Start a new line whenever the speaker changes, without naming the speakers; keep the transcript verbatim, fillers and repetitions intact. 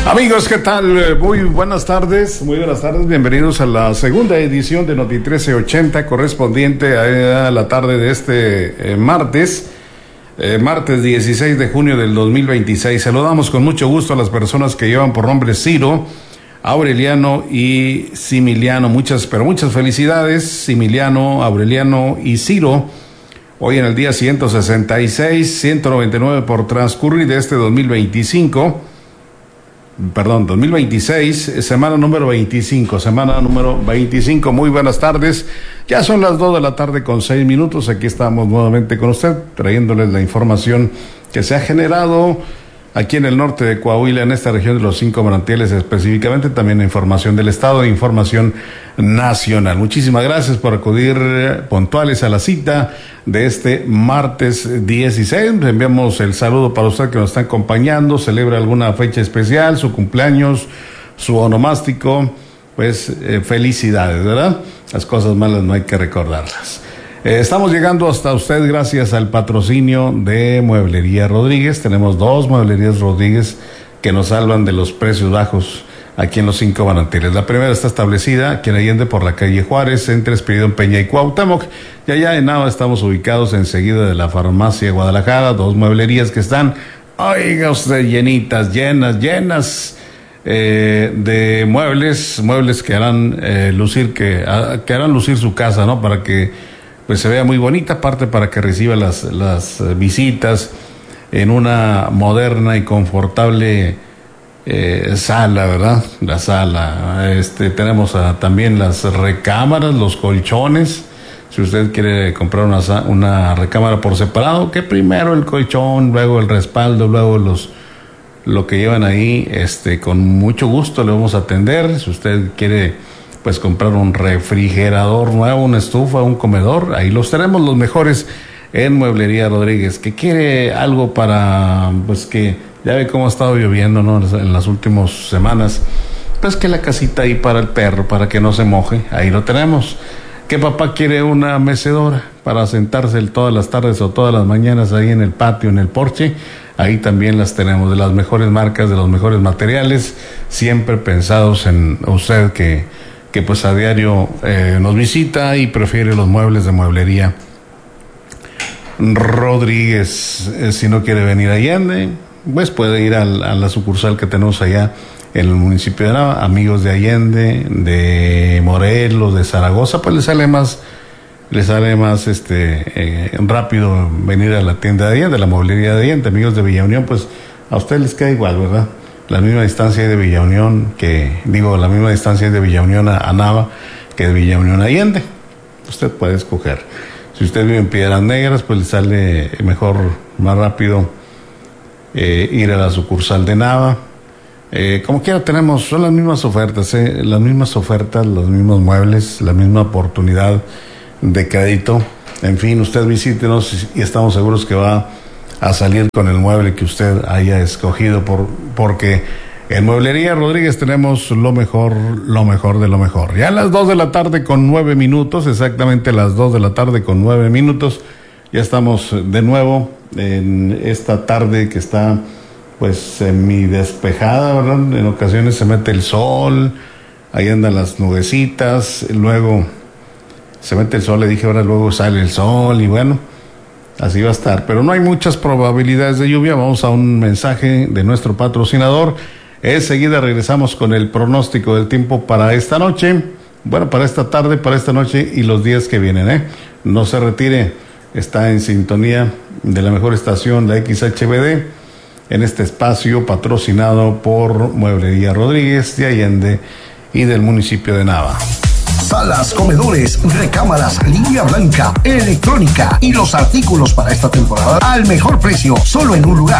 Amigos, ¿qué tal? Muy buenas tardes, muy buenas tardes, bienvenidos a la segunda edición de Noti trece ochenta, correspondiente a la tarde de este eh, martes, eh, martes dieciséis de junio del dos mil veintiséis. Saludamos con mucho gusto a las personas que llevan por nombre Ciro, Aureliano y Similiano. Muchas, pero muchas felicidades, Similiano, Aureliano y Ciro. Hoy en el día ciento sesenta y seis, ciento noventa y nueve por transcurrir de este dos mil veinticinco. Perdón, dos mil veintiséis, semana número veinticinco, semana número veinticinco. Muy buenas tardes, ya son las dos de la tarde con seis minutos, aquí estamos nuevamente con usted, trayéndoles la información que se ha generado aquí en el norte de Coahuila, en esta región de los cinco manantiales específicamente, también información del estado e información nacional. Muchísimas gracias por acudir puntuales a la cita de este martes dieciséis. Enviamos el saludo para usted que nos está acompañando, celebra alguna fecha especial, su cumpleaños, su onomástico, pues eh, felicidades, ¿verdad? Las cosas malas no hay que recordarlas. Eh, estamos llegando hasta usted gracias al patrocinio de Mueblería Rodríguez. Tenemos dos Mueblerías Rodríguez que nos salvan de los precios bajos aquí en los cinco manantiales. La primera está establecida aquí en Allende por la calle Juárez, entre Espíritu Peña y Cuauhtémoc. Y allá en Nava estamos ubicados enseguida de la farmacia Guadalajara, dos mueblerías que están, oiga usted, llenitas, llenas, llenas eh, de muebles, muebles que harán eh, lucir que, a, que harán lucir su casa, ¿no? Para que pues se vea muy bonita, aparte para que reciba las, las visitas en una moderna y confortable eh, sala, ¿verdad? La sala, este, tenemos a, también las recámaras, los colchones. Si usted quiere comprar una, una recámara por separado, que primero el colchón, luego el respaldo, luego los lo que llevan ahí, este, con mucho gusto le vamos a atender. Si usted quiere pues comprar un refrigerador nuevo, una estufa, un comedor, ahí los tenemos, los mejores en Mueblería Rodríguez. Que quiere algo para, pues que ya ve cómo ha estado lloviendo, ¿no? En las últimas semanas, pues que la casita ahí para el perro, para que no se moje, ahí lo tenemos. Que papá quiere una mecedora para sentarse todas las tardes o todas las mañanas ahí en el patio, en el porche, ahí también las tenemos, de las mejores marcas, de los mejores materiales, siempre pensados en usted que que pues a diario eh, nos visita y prefiere los muebles de Mueblería Rodríguez. Eh, si no quiere venir a Allende, pues puede ir al, a la sucursal que tenemos allá en el municipio de Nava. Amigos de Allende, de Morelos, de Zaragoza, pues le sale más, le sale más este eh, rápido venir a la tienda de Allende, la Mueblería de Allende. Amigos de Villa Unión, pues a usted les queda igual, ¿verdad? La misma distancia de Villa Unión que, digo, la misma distancia de Villa Unión a, a Nava que de Villa Unión a Allende. Usted puede escoger. Si usted vive en Piedras Negras, pues le sale mejor, más rápido eh, ir a la sucursal de Nava. Eh, como quiera tenemos, son las mismas ofertas, eh, las mismas ofertas, los mismos muebles, la misma oportunidad de crédito. En fin, usted visítenos y, y estamos seguros que va a salir con el mueble que usted haya escogido, por porque en Mueblería Rodríguez tenemos lo mejor, lo mejor de lo mejor. Ya a las dos de la tarde con nueve minutos, exactamente las dos de la tarde con nueve minutos, ya estamos de nuevo en esta tarde que está pues semi despejada, ¿verdad? En ocasiones se mete el sol, ahí andan las nubecitas, luego se mete el sol, le dije ahora, luego sale el sol y bueno, así va a estar, pero no hay muchas probabilidades de lluvia. Vamos a un mensaje de nuestro patrocinador. Enseguida regresamos con el pronóstico del tiempo para esta noche, bueno, para esta tarde, para esta noche y los días que vienen, ¿eh? No se retire, está en sintonía de la mejor estación, la X H B D, en este espacio patrocinado por Mueblería Rodríguez de Allende y del municipio de Nava.
Salas, comedores, recámaras, línea blanca, electrónica y los artículos para esta temporada al mejor precio, solo en un lugar.